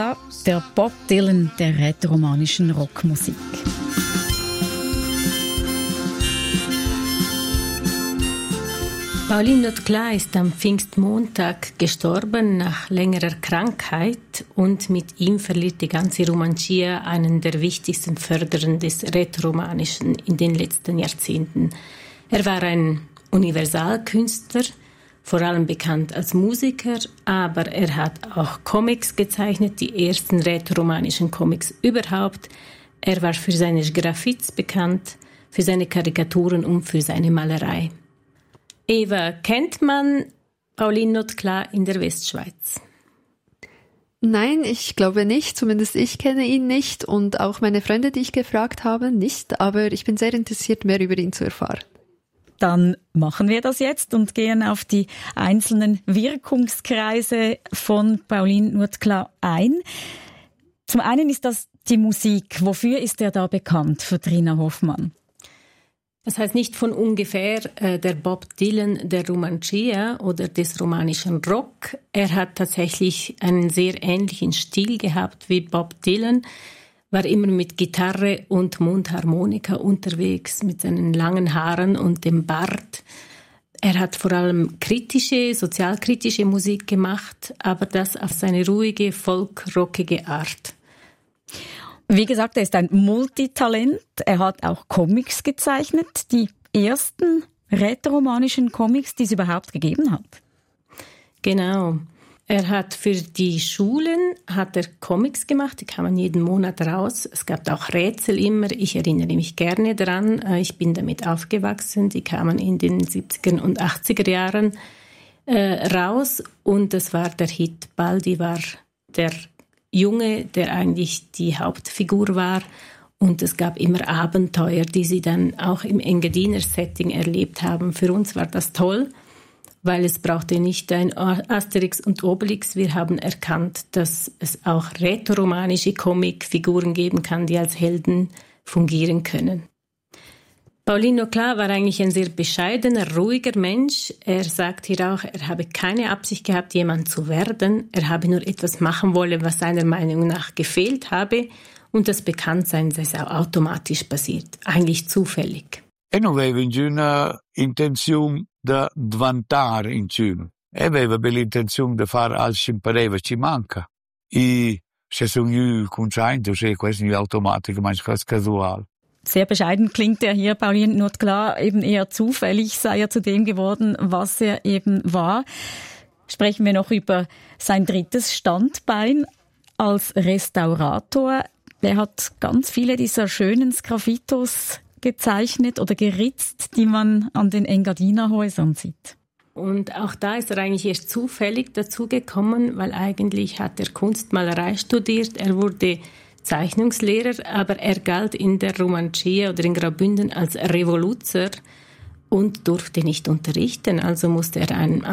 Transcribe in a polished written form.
Der Bob Dylan der rätoromanischen Rockmusik. Pauline Notecla ist am Pfingstmontag gestorben nach längerer Krankheit und mit ihm verliert die ganze Romancia einen der wichtigsten Förderer des Rätoromanischen in den letzten Jahrzehnten. Er war ein Universalkünstler, vor allem bekannt als Musiker, aber er hat auch Comics gezeichnet, die ersten rätoromanischen Comics überhaupt. Er war für seine Graffitis bekannt, für seine Karikaturen und für seine Malerei. Eva, kennt man Pauline Notecla in der Westschweiz? Nein, ich glaube nicht. Zumindest ich kenne ihn nicht und auch meine Freunde, die ich gefragt habe, nicht. Aber ich bin sehr interessiert, mehr über ihn zu erfahren. Dann machen wir das jetzt und gehen auf die einzelnen Wirkungskreise von Pauline Notecla ein. Zum einen ist das die Musik. Wofür ist er da bekannt, für Trina Hoffmann? Das heißt nicht von ungefähr der Bob Dylan der Romancia oder des romanischen Rock. Er hat tatsächlich einen sehr ähnlichen Stil gehabt wie Bob Dylan, war immer mit Gitarre und Mundharmonika unterwegs, mit seinen langen Haaren und dem Bart. Er hat vor allem sozialkritische Musik gemacht, aber das auf seine ruhige, folkrockige Art. Wie gesagt, er ist ein Multitalent. Er hat auch Comics gezeichnet, die ersten rätoromanischen Comics, die es überhaupt gegeben hat. Genau. Er hat für die Schulen Comics gemacht, die kamen jeden Monat raus. Es gab auch Rätsel immer, ich erinnere mich gerne daran. Ich bin damit aufgewachsen, die kamen in den 70er und 80er Jahren raus. Und das war der Hit. Baldi war der Junge, der eigentlich die Hauptfigur war. Und es gab immer Abenteuer, die sie dann auch im Engadiner-Setting erlebt haben. Für uns war das toll, weil es brauchte nicht ein Asterix und Obelix. Wir haben erkannt, dass es auch rätoromanische Comicfiguren geben kann, die als Helden fungieren können. Pauline Notecla war eigentlich ein sehr bescheidener, ruhiger Mensch. Er sagt hier auch, er habe keine Absicht gehabt, jemand zu werden. Er habe nur etwas machen wollen, was seiner Meinung nach gefehlt habe. Und das Bekanntsein sei auch automatisch passiert, eigentlich zufällig. E non aveva nessuna intenzione da diventare insieme. E aveva l'intenzione di fare al ci pareva ci manca. E se sono consciente, se questo è automatisch, manchmal casual. Sehr bescheiden klingt er hier, Pauline Notecla, eben eher zufällig sei er zu dem geworden, was er eben war. Sprechen wir noch über sein drittes Standbein als Restaurator. Er hat ganz viele dieser schönen Sgraffitos gezeichnet oder geritzt, die man an den Engadiner-Häusern sieht. Und auch da ist er eigentlich erst zufällig dazugekommen, weil eigentlich hat er Kunstmalerei studiert. Er wurde Zeichnungslehrer, aber er galt in der Romancia oder in Graubünden als Revoluzer und durfte nicht unterrichten. Also musste er einen